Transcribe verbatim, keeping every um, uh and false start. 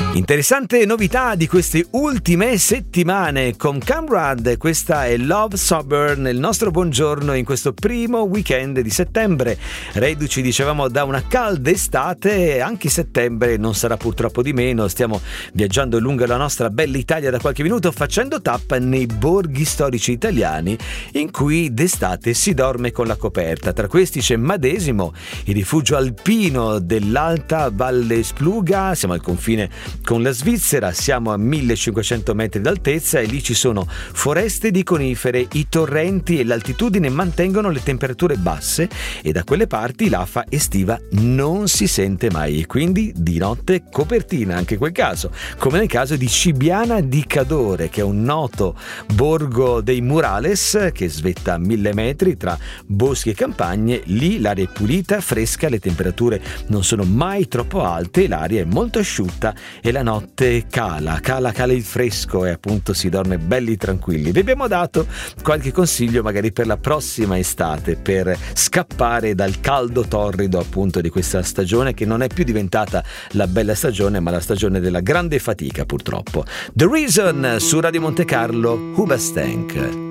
Interessante novità di queste ultime settimane con Camrad, questa è Love Sober nel nostro buongiorno in questo primo weekend di settembre, reduci dicevamo da una calda estate. Anche settembre non sarà purtroppo di meno, stiamo viaggiando lungo la nostra bella Italia da qualche minuto, facendo tappa nei borghi storici italiani in cui d'estate si dorme con la coperta. Tra questi c'è Madesimo, il rifugio alpino dell'Alta Valle Spluga, siamo al confine con la Svizzera, siamo a millecinquecento metri d'altezza e lì ci sono foreste di conifere, i torrenti e l'altitudine mantengono le temperature basse e da quelle parti l'afa estiva non si sente mai e quindi di notte copertina anche in quel caso, come nel caso di Cibiana di Cadore, che è un noto borgo dei murales che svetta a mille metri tra boschi e campagne. Lì l'aria è pulita, fresca, le temperature non sono mai troppo alte, l'aria è molto asciutta e la notte cala, cala, cala il fresco e appunto si dorme belli tranquilli. Vi abbiamo dato qualche consiglio magari per la prossima estate, per scappare dal caldo torrido appunto di questa stagione che non è più diventata la bella stagione ma la stagione della grande fatica purtroppo. The Reason su Radio Monte Carlo, Hoobastank.